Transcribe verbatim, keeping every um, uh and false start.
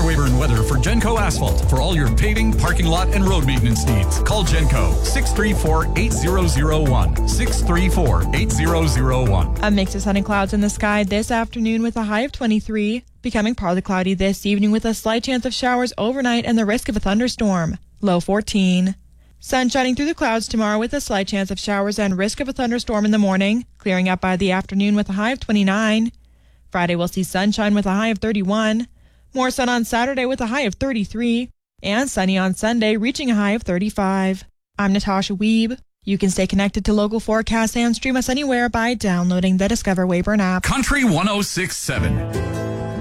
Weyburn Weather for Genco Asphalt. For all your paving, parking lot, and road maintenance needs, call Genco six three four, eight zero zero one. six three four, eight zero zero one. A mix of sun and clouds in the sky this afternoon with a high of twenty-three. Becoming partly cloudy this evening with a slight chance of showers overnight and the risk of a thunderstorm. Low fourteen. Sun shining through the clouds tomorrow with a slight chance of showers and risk of a thunderstorm in the morning. Clearing up by the afternoon with a high of twenty-nine. Friday we'll see sunshine with a high of thirty-one. More sun on Saturday with a high of thirty-three. And sunny on Sunday reaching a high of thirty-five. I'm Natasha Weeb. You can stay connected to local forecasts and stream us anywhere by downloading the Discover Weyburn app. Country one oh six point seven.